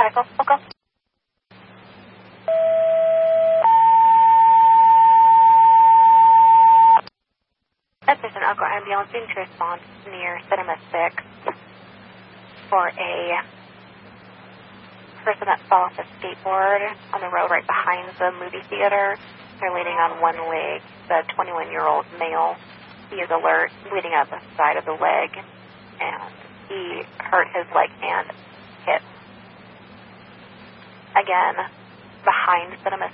vehicle. Local. There's an Elko ambulance being to respond near Cinema 6 for a person that fell off a skateboard on the road right behind the movie theater. They're leaning on one leg. The 21-year-old male, he is alert, bleeding out the side of the leg, and he hurt his leg and hip. Again, behind Cinema